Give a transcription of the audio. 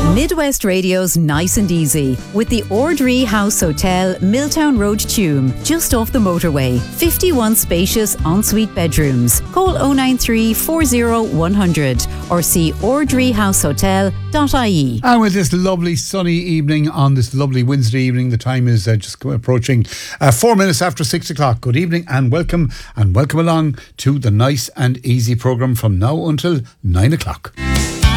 Midwest Radio's Nice and Easy with the Ordree House Hotel, Milltown Road, Tuam, just off the motorway. 51 spacious ensuite bedrooms. Call 093 40 100 or see ordreehousehotel.ie. And with this lovely sunny evening on this lovely Wednesday evening, the time is just approaching 4 minutes after 6 o'clock. Good evening and welcome along to the Nice and Easy programme from now until 9 o'clock.